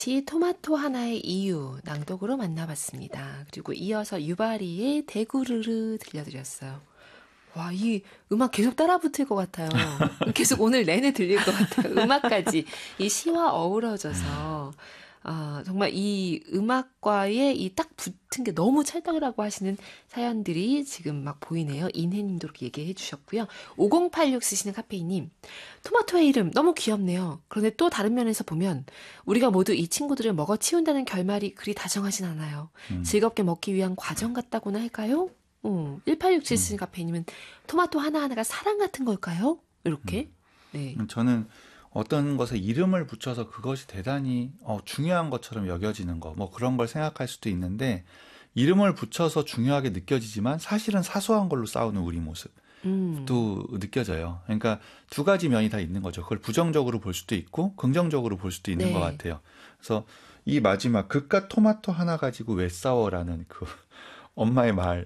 시 토마토 하나의 이유 낭독으로 만나봤습니다. 그리고 이어서 유바리의 대구르르 들려드렸어요. 와, 이 음악 계속 따라붙을 것 같아요. 계속 오늘 내내 들릴 것 같아요. 음악까지 이 시와 어우러져서 정말 이 음악과의 이 딱 붙은 게 너무 찰떡이라고 하시는 사연들이 지금 막 보이네요. 인혜님도 그렇게 얘기해 주셨고요. 5086 쓰시는 카페이님, 토마토의 이름 너무 귀엽네요. 그런데 또 다른 면에서 보면 우리가 모두 이 친구들을 먹어 치운다는 결말이 그리 다정하진 않아요. 즐겁게 먹기 위한 과정 같다고나 할까요? 1867 쓰신 카페이님은 토마토 하나하나가 사랑 같은 걸까요? 이렇게. 네. 저는 어떤 것에 이름을 붙여서 그것이 대단히 중요한 것처럼 여겨지는 거, 뭐 그런 걸 생각할 수도 있는데, 이름을 붙여서 중요하게 느껴지지만 사실은 사소한 걸로 싸우는 우리 모습도 느껴져요. 그러니까 두 가지 면이 다 있는 거죠. 그걸 부정적으로 볼 수도 있고 긍정적으로 볼 수도 있는 네. 것 같아요. 그래서 이 마지막 그깟 토마토 하나 가지고 왜 싸워라는 그 엄마의 말이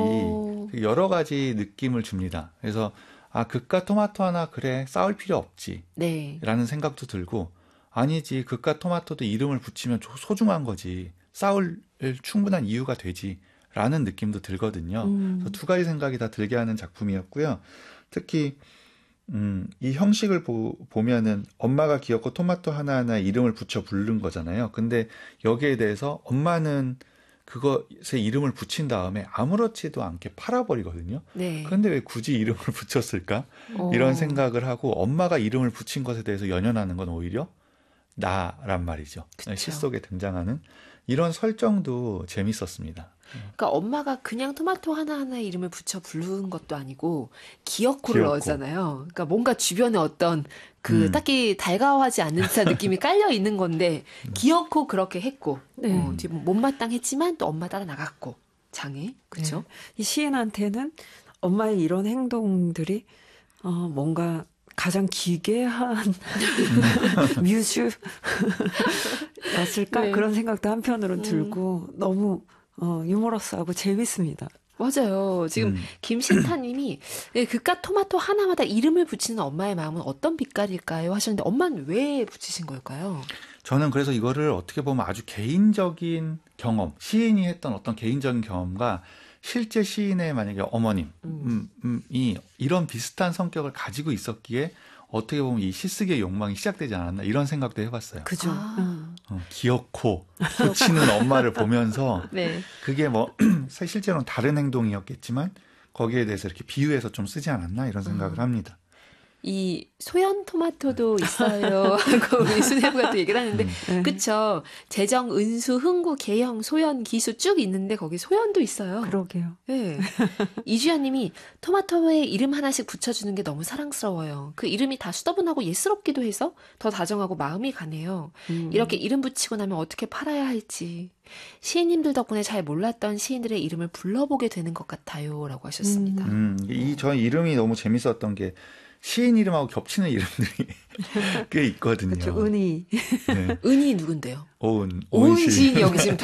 여러 가지 느낌을 줍니다. 그래서 그깟 토마토 하나 그래 싸울 필요 없지 네. 라는 생각도 들고, 아니지 그깟 토마토도 이름을 붙이면 소중한 거지, 싸울 충분한 이유가 되지 라는 느낌도 들거든요. 그래서 두 가지 생각이 다 들게 하는 작품이었고요. 특히 이 형식을 보면은 엄마가 귀엽고 토마토 하나하나에 이름을 붙여 부른 거잖아요. 근데 여기에 대해서 엄마는 그것에 이름을 붙인 다음에 아무렇지도 않게 팔아버리거든요. 네. 그런데 왜 굳이 이름을 붙였을까? 이런 생각을 하고, 엄마가 이름을 붙인 것에 대해서 연연하는 건 오히려 나란 말이죠. 그쵸. 시 속에 등장하는 이런 설정도 재밌었습니다. 그러니까 엄마가 그냥 토마토 하나하나에 이름을 붙여 부른 것도 아니고 기어코를 기어코. 넣었잖아요. 그러니까 뭔가 주변에 어떤 딱히 달가워하지 않는 듯한 느낌이 깔려 있는 건데 기어코 그렇게 했고 지금 못마땅했지만 또 엄마 따라 나갔고 장애 그렇죠? 네. 이 시인한테는 엄마의 이런 행동들이 뭔가 가장 기괴한 뮤즈였을까? 네. 그런 생각도 한편으로는 들고 너무 유머러스하고 재밌습니다. 맞아요. 지금 김신타님이 그깟 토마토 하나마다 이름을 붙이는 엄마의 마음은 어떤 빛깔일까요? 하셨는데 엄마는 왜 붙이신 걸까요? 저는 그래서 이거를 어떻게 보면 아주 개인적인 경험, 시인이 했던 어떤 개인적인 경험과 실제 시인의 만약에 어머님이 이런 비슷한 성격을 가지고 있었기에 어떻게 보면 이 시쓰기의 욕망이 시작되지 않았나, 이런 생각도 해봤어요. 그죠. 기어코 붙이는 엄마를 보면서 네. 그게 뭐 실제로는 다른 행동이었겠지만 거기에 대해서 이렇게 비유해서 좀 쓰지 않았나, 이런 생각을 합니다. 이 소연 토마토도 있어요 하고 우리 수뇌부가 또 얘기를 하는데 그쵸. 재정, 은수, 흥구, 개형, 소연, 기수 쭉 있는데 거기 소연도 있어요. 그러게요. 네. 이주연님이 토마토에 이름 하나씩 붙여주는 게 너무 사랑스러워요. 그 이름이 다 수더분하고 예스럽기도 해서 더 다정하고 마음이 가네요. 이렇게 이름 붙이고 나면 어떻게 팔아야 할지 시인님들 덕분에 잘 몰랐던 시인들의 이름을 불러보게 되는 것 같아요 라고 하셨습니다. 저는 이름이 너무 재밌었던 게 시인 이름하고 겹치는 이름들이 꽤 있거든요. 그렇죠. 은희. 네. 은희 누군데요? 오은 시인이 여기 지금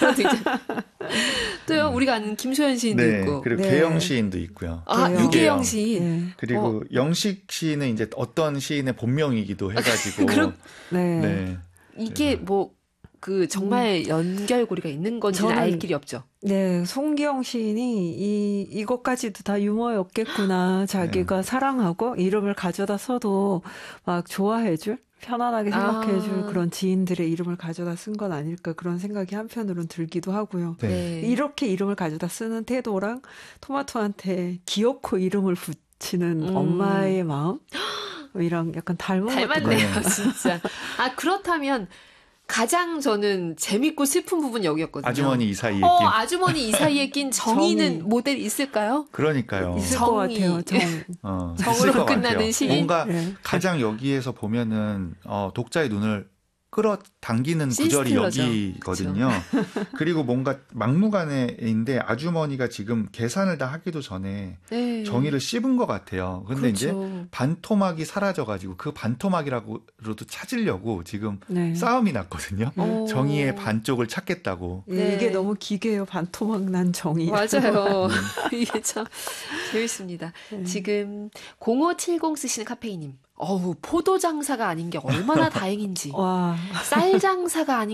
또요 우리가 아는 김소연 시인도 네, 있고 그리고 개영 시인도 있고요. 유계영 시인. 네. 그리고 영식 시인은 이제 어떤 시인의 본명이기도 해가지고 네. 이게 뭐 정말 연결고리가 있는 건지는 알 길이 없죠. 네, 송기영 시인이 이것까지도 다 유머였겠구나. 자기가 사랑하고 이름을 가져다 써도 막 좋아해줄, 편안하게 생각해줄 그런 지인들의 이름을 가져다 쓴 건 아닐까, 그런 생각이 한편으로는 들기도 하고요. 네. 이렇게 이름을 가져다 쓰는 태도랑 토마토한테 기어코 이름을 붙이는 엄마의 마음 이랑 약간 닮았네요, 진짜. 그렇다면 가장 저는 재밌고 슬픈 부분 여기였거든요. 아주머니 이 사이에 낀. 아주머니 이 사이에 낀 정의는 모델 있을까요? 그러니까요. 있을 것 같아요. 정으로 끝나는 시인. 뭔가 가장 여기에서 보면은 독자의 눈을 끌어당기는 구절이 여기거든요. 그리고 뭔가 막무가내인데 아주머니가 지금 계산을 다 하기도 전에 정의를 씹은 것 같아요. 근데 이제 반토막이 사라져가지고 그 반토막이라고도 찾으려고 지금 싸움이 났거든요. 정의의 반쪽을 찾겠다고. 이게 너무 기괴해요. 반토막 난 정의. 맞아요. 이게 참 재밌습니다. 지금 0570 쓰시는 카페이님. 어우, 포도 장사가 아닌 게 얼마나 다행인지. 와. 쌀 장사가 아닌